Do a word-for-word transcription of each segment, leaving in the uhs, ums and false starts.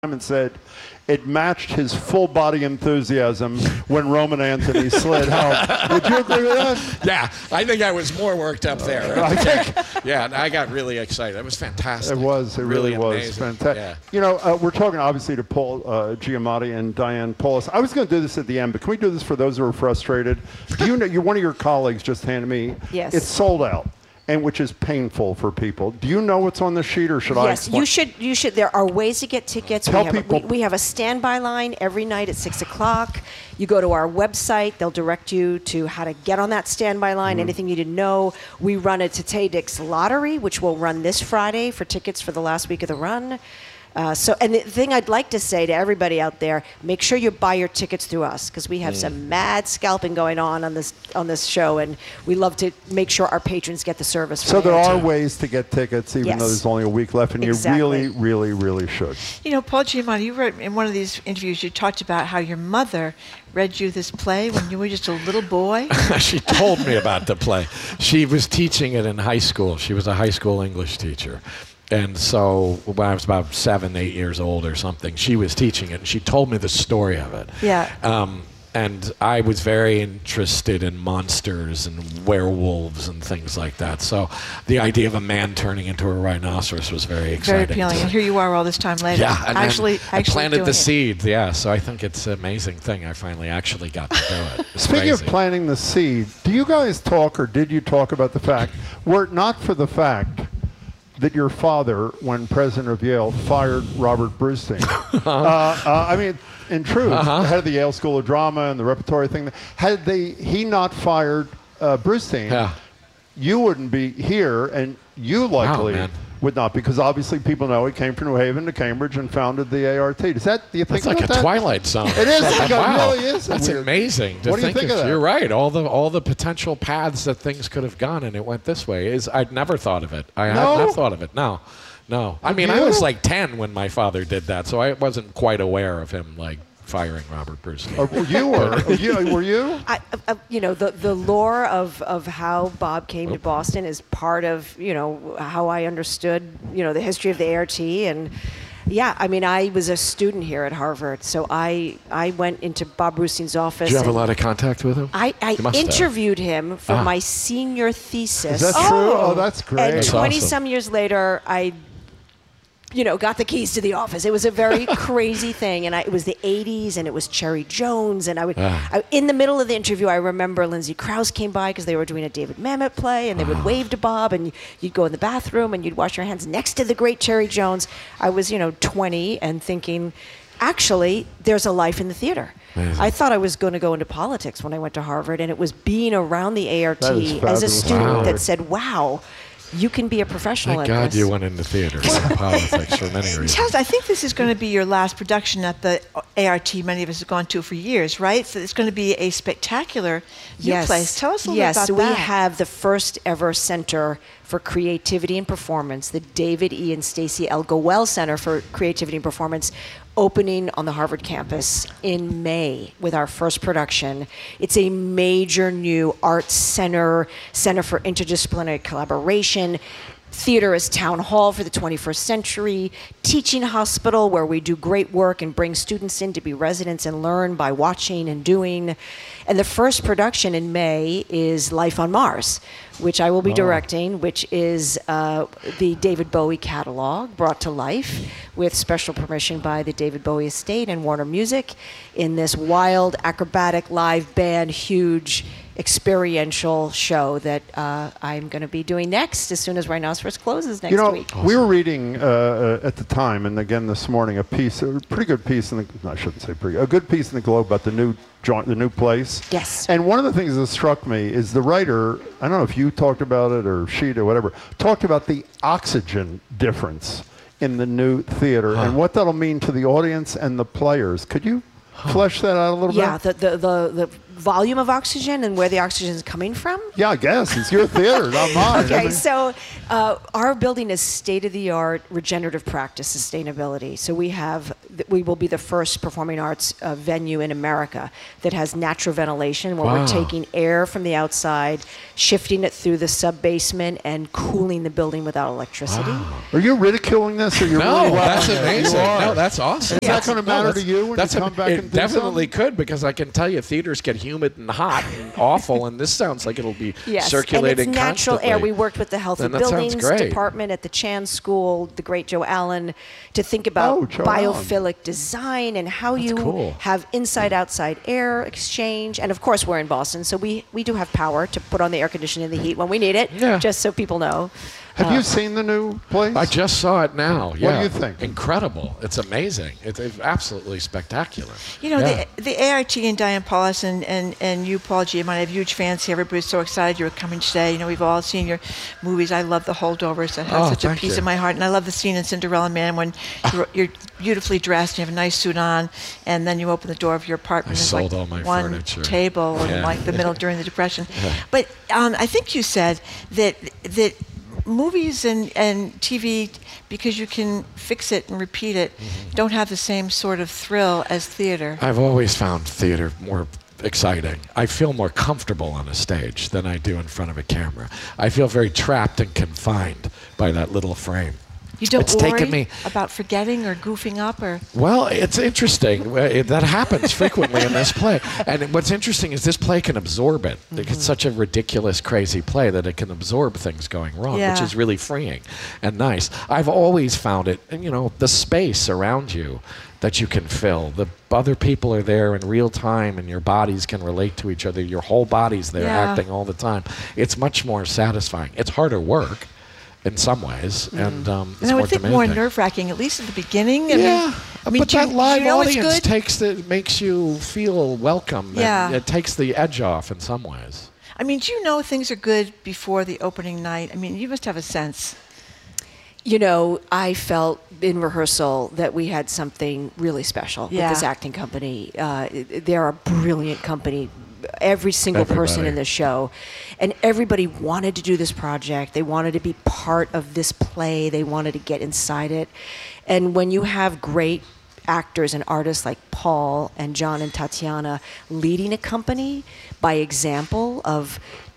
and said it matched his full body enthusiasm when Roman Anthony slid home. Would you agree with that? Yeah, I think I was more worked up there. I think, yeah, I got really excited. It was fantastic. It was. It really, really was fantastic. Yeah. You know, uh, we're talking obviously to Paul uh, Giamatti and Diane Paulus. I was going to do this at the end, but can we do this for those who are frustrated? Do you know? You're one of your colleagues just handed me. Yes. It's sold out. And which is painful for people. Do you know what's on the sheet, or should I? Yes, you should. You should. There are ways to get tickets. Tell we have, people. We, we have a standby line every night at six o'clock. You go to our website. They'll direct you to how to get on that standby line. Mm. Anything you didn't know. We run a Tate Dix lottery, which will run this Friday for tickets for the last week of the run. Uh, so, and the thing I'd like to say to everybody out there, make sure you buy your tickets through us, because we have mm. some mad scalping going on on this on this show, and we love to make sure our patrons get the service. So there are ways to get tickets, even yes. though there's only a week left, and exactly. you really, really, really should. You know, Paul Giamatti, you wrote in one of these interviews, you talked about how your mother read you this play when you were just a little boy. She told me about the play. She was teaching it in high school. She was a high school English teacher. And so when I was about seven, eight years old or something, she was teaching it, and she told me the story of it. Yeah. Um, and I was very interested in monsters and werewolves and things like that. So the idea of a man turning into a rhinoceros was very exciting. Very appealing. And here you are all this time later. Yeah, and actually, I actually planted the it. seed. Yeah, so I think it's an amazing thing. I finally actually got to do it. It's Speaking crazy. of planting the seed, do you guys talk, or did you talk about the fact, were it not for the fact that your father, when president of Yale, fired Robert Brustein? uh, uh, I mean, in truth, uh-huh. head of the Yale School of Drama and the repertory thing, had they he not fired uh, Brustein, yeah. you wouldn't be here, and you likely wow, would not, because obviously people know he came from New Haven to Cambridge and founded the A R T. Does that? Do you think That's like about a that? Twilight Zone. It is. Like wow. It really is. That's weird. amazing. To What do you think think if of that? You're right. All the all the potential paths that things could have gone, and it went this way. Is I'd never thought of it. I No? had not thought of it. No, no. I mean, you? I was like ten when my father did that, so I wasn't quite aware of him like firing Robert Brustein. Or you were. you, were you? I, uh, you know, the the lore of, of how Bob came to Boston is part of, you know, how I understood, you know, the history of the A R T. And yeah, I mean, I was a student here at Harvard, so I I went into Bob Brustein's office. Did you have a lot of contact with him? I, I interviewed have. him for ah. my senior thesis. Is that true? Oh, that's great. And That's twenty awesome. some years later, I you know, got the keys to the office. It was a very crazy thing, and I, it was the eighties, and it was Cherry Jones, and I would, ah. I, in the middle of the interview, I remember Lindsay Krause came by because they were doing a David Mamet play, and they would wave to Bob, and you'd go in the bathroom, and you'd wash your hands next to the great Cherry Jones. I was, you know, twenty, and thinking, actually, there's a life in the theater. Amazing. I thought I was going to go into politics when I went to Harvard, and it was being around the A R T as a fabulous. student Wow. that said, wow, you can be a professional Thank at God this. you went into theater and politics for many reasons. Tell us, I think this is going to be your last production at the A R T. Many of us have gone to for years, right? So it's going to be a spectacular new yes. place. Tell us a little yes, bit about we that. have the first ever Center for Creativity and Performance, the David E. and Stacy L. Goel Center for Creativity and Performance, opening on the Harvard campus in May with our first production. It's a major new arts center, center for interdisciplinary collaboration. Theater is town hall for the twenty-first century, teaching hospital where we do great work and bring students in to be residents and learn by watching and doing. And the first production in May is Life on Mars, which I will be Oh. directing, which is uh, the David Bowie catalog brought to life with special permission by the David Bowie Estate and Warner Music in this wild, acrobatic, live band, huge experiential show that uh, I'm going to be doing next as soon as Rhinoceros closes next you know, week. we were reading uh, uh, at the time, and again this morning, a piece, a pretty good piece in the, no, I shouldn't say pretty, a good piece in the Globe about the new joint, the new place. Yes. And one of the things that struck me is the writer, I don't know if you talked about it or she or whatever, talked about the oxygen difference in the new theater Huh. and what that'll mean to the audience and the players. Could you flesh that out a little Yeah, bit? the, the, the, the, volume of oxygen and where the oxygen is coming from? Yeah, I guess. It's your theater, not mine. I Okay, mean- so uh, our building is state-of-the-art regenerative practice sustainability. So we have, we will be the first performing arts uh, venue in America that has natural ventilation, where Wow. we're taking air from the outside, shifting it through the sub-basement, and cooling the building without electricity. Are you ridiculing this, or you're No, really that's laughing? amazing. You are. No, that's awesome. Is that gonna matter to you when that's you a- come back it and do definitely something? could, because I can tell you theaters get humid and hot and awful, and this sounds like it'll be Yes, circulating and it's natural constantly. air. We worked with the Healthy Then that sounds Buildings great. Department at the Chan School, the great Joe Allen, to think about Oh, Joe Allen. biophilic design and how you cool. have inside-outside air exchange. And of course, we're in Boston, so we, we do have power to put on the air conditioning and the heat when we need it, Yeah. just so people know. Have Uh, you seen the new place? I just saw it now. Yeah. What do you think? Incredible. It's amazing. It's, it's absolutely spectacular. You know, Yeah. the, the A R T and Diane Paulus and, and, and you, Paul Giamatti, I have huge fans here. Everybody's so excited you're coming today. You know, we've all seen your movies. I love The Holdovers. That has Oh, such a thank piece you. in my heart. And I love the scene in Cinderella Man when you're, you're beautifully dressed, you have a nice suit on, and then you open the door of your apartment. I There's sold like all my one furniture. table in Yeah. like the middle during the Depression. But um, I think you said that that movies and, and T V, because you can fix it and repeat it, Mm-hmm. don't have the same sort of thrill as theater. I've always found theater more exciting. I feel more comfortable on a stage than I do in front of a camera. I feel very trapped and confined by that little frame. You don't It's worry taken me- about forgetting or goofing up or Well, it's interesting. Uh, it- That happens frequently in this play. And what's interesting is this play can absorb it. Mm-hmm. It's such a ridiculous, crazy play that it can absorb things going wrong, which Yeah. is really freeing and nice. I've always found it, and you know, the space around you that you can fill. The other people are there in real time, and your bodies can relate to each other. Your whole body's there Yeah. acting all the time. It's much more satisfying. It's harder work in some ways, and um, it's and I more would think demanding. more nerve wracking, at least at the beginning. I Yeah, mean, I mean, but do you- that do live you know it's audience good? takes the makes you feel welcome. Yeah. and it takes the edge off in some ways. I mean, do you know things are good before the opening night? I mean, you must have a sense. You know, I felt in rehearsal that we had something really special Yeah. with this acting company. Uh, they're a brilliant company. Every single person Everybody. in this show, and everybody wanted to do this project. They wanted to be part of this play. They wanted to get inside it. And when you have great actors and artists like Paul and John and Tatiana leading a company by example of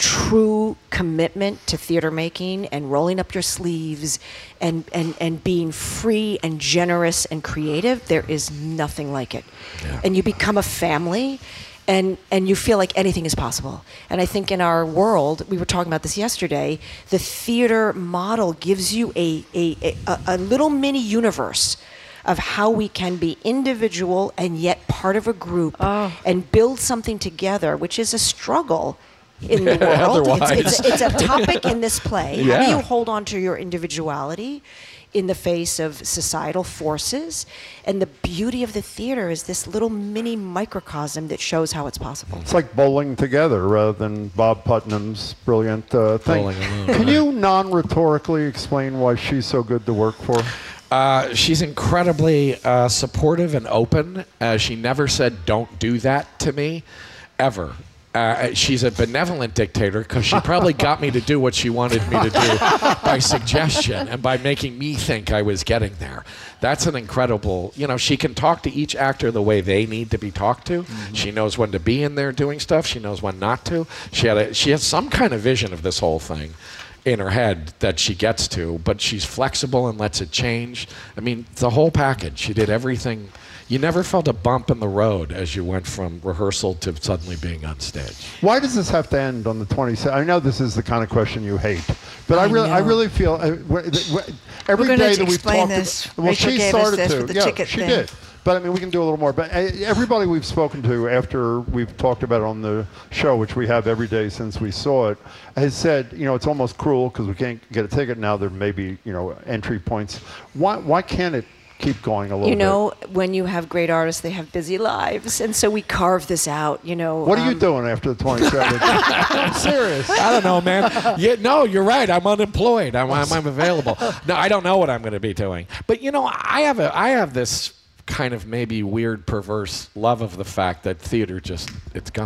true commitment to theater making and rolling up your sleeves and, and, and being free and generous and creative, there is nothing like it. Yeah. And you become a family, and and you feel like anything is possible. And I think in our world, we were talking about this yesterday, the theater model gives you a a, a, a little mini universe of how we can be individual and yet part of a group and build something together, which is a struggle in the world. It's, it's, it's a topic in this play. How do Yeah. you hold on to your individuality in the face of societal forces? And the beauty of the theater is this little mini microcosm that shows how it's possible. It's like bowling together rather than Bob Putnam's brilliant uh, thing. Bowling alone, Can right. you non-rhetorically explain why she's so good to work for? Uh, she's incredibly uh, supportive and open. Uh, she never said, "Don't do that" to me, ever. Uh, she's a benevolent dictator because she probably got me to do what she wanted me to do by suggestion and by making me think I was getting there. That's an incredible, you know, she can talk to each actor the way they need to be talked to. Mm-hmm. She knows when to be in there doing stuff. She knows when not to. She had a, she has some kind of vision of this whole thing in her head that she gets to, but she's flexible and lets it change. I mean, the whole package. She did everything. You never felt a bump in the road as you went from rehearsal to suddenly being on stage. Why does this have to end on the twenty-seventh? I know this is the kind of question you hate, but I, I really, I know. really feel uh, wh- th- wh- every We're gonna day that we've explain talked. this. About, well, Rachel she gave us started this to. with the yeah, ticket she thing. did. But I mean, we can do a little more. But uh, everybody we've spoken to after we've talked about it on the show, which we have every day since we saw it, has said, you know, it's almost cruel because we can't get a ticket now. There may be, you know, entry points. Why? Why can't it keep going a little You know, bit? when you have great artists, they have busy lives. And so we carve this out, you know. What are you um, doing after the twenty-seventh? I'm serious. I don't know, man. Yeah, no, you're right. I'm unemployed. I'm, I'm, I'm available. No, I don't know what I'm going to be doing. But you know, I have a, I have this kind of maybe weird, perverse love of the fact that theater just it's gone.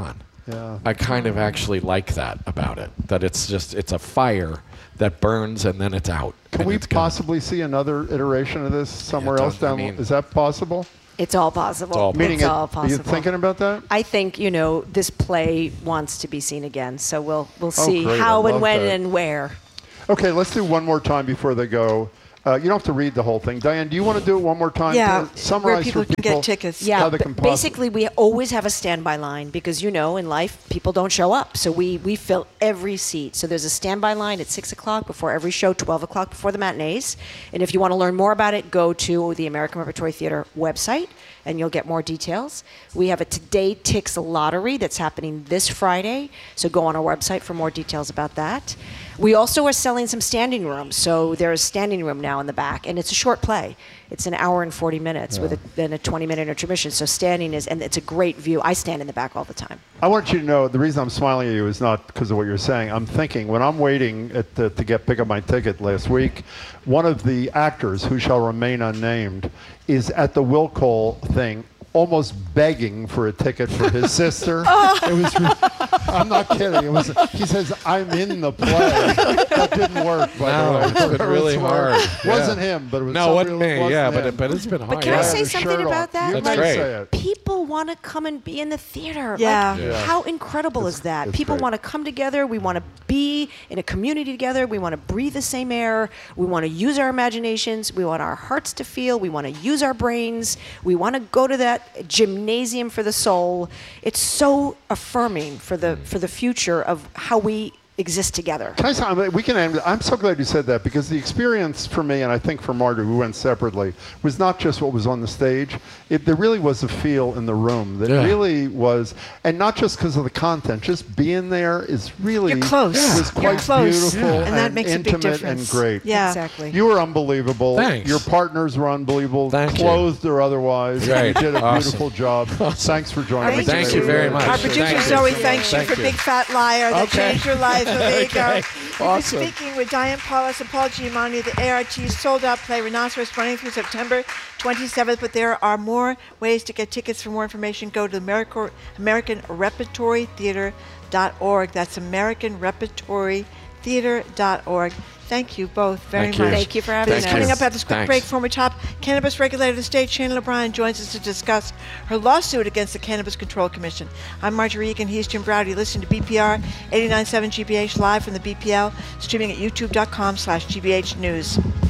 Yeah. I kind of actually like that about it. That it's just it's a fire that burns and then it's out. Can and we it's gone. possibly see another iteration of this somewhere Yeah, else don't- I down? mean- Is that possible? It's all possible. It's all It's Meaning, it, all are possible. you thinking about that? I think, you know, this play wants to be seen again. So we'll we'll Oh, see great. how I and love when that. and where. Okay, let's do one more time before they go. Uh, you don't have to read the whole thing. Diane, do you want to do it one more time? Yeah, to summarize where people for can people get tickets. Yeah, how they b- can possibly- basically we always have a standby line because, you know, in life people don't show up. So we, we fill every seat. So there's a standby line at six o'clock before every show, twelve o'clock before the matinees. And if you want to learn more about it, go to the American Repertory Theater website and you'll get more details. We have a Today Tix lottery that's happening this Friday. So go on our website for more details about that. We also are selling some standing rooms. So there's standing room now in the back, and it's a short play. It's an hour and forty minutes with a, then a twenty minute intermission. So standing is, and it's a great view. I stand in the back all the time. I want you to know the reason I'm smiling at you is not because of what you're saying. I'm thinking when I'm waiting at the, to get pick up my ticket last week, one of the actors who shall remain unnamed is at the Will Cole thing, almost begging for a ticket for his sister. It was. Re- I'm not kidding. It was. He says, "I'm in the play." That didn't work. By No, the way. it's been It was really hard. Wasn't Yeah. him, but it was. No, it somebody wasn't who me. wasn't Yeah, but him. it, but it's been hard. But can I Yeah, say his something shirt about off. that? You That's may great. say it. People want to come and be in the theater. Yeah. Like, Yeah. how incredible It's- is that? it's People great. want to come together. We want to be in a community together. We want to breathe the same air. We want to use our imaginations. We want our hearts to feel. We want to use our brains. We want to go to that gymnasium for the soul. It's so affirming for the for the future of how we exist together. Can I say, I mean, we can end, I'm so glad you said that because the experience for me, and I think for Margaret, who went separately, was not just what was on the stage. It, there really was a feel in the room that Yeah. really was, and not just because of the content, just being there is really You're close. was Yeah. quite You're close. beautiful Yeah. and, And that makes a big intimate difference. and great. Yeah. Exactly. You were unbelievable. Thanks. Your partners were unbelievable, Thank you. clothed or otherwise. Great. You did a Awesome. beautiful job. Thanks for joining us. Thank today. you We very really much. Our appreciate producer it. Zoe you. thanks you Thank for you. Big Fat Liar that Okay. changed your life. So there you go. Okay. We've Awesome. been speaking with Diane Paulus and Paul Giamatti, the A R T sold-out play Rhinoceros, running through September twenty-seventh. But there are more ways to get tickets. For more information, go to America, American Repertory Theater dot org. That's American Repertory Theater dot org. Thank you both very Thank you. much. Thank you for having Thank us. you. Coming up after this quick Thanks. break, former top cannabis regulator of the state, Shana O'Brien, joins us to discuss her lawsuit against the Cannabis Control Commission. I'm Marjorie Egan. He's Jim Browdy. Listen to B P R eighty-nine point seven G B H live from the B P L, streaming at youtube dot com slash G B H News.